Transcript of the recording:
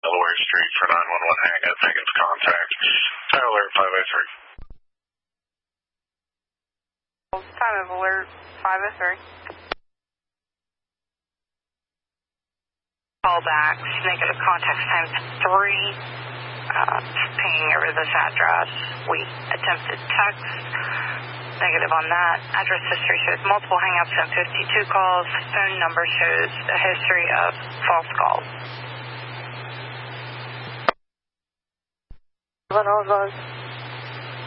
Delaware Street for 911 hang-up, negative contact. Time alert 503. Time of alert 503. Callbacks, negative contact times 3. Pinging over this address. We attempted text. Negative on that. Address history shows multiple hang-ups and 52 calls. Phone number shows a history of false calls.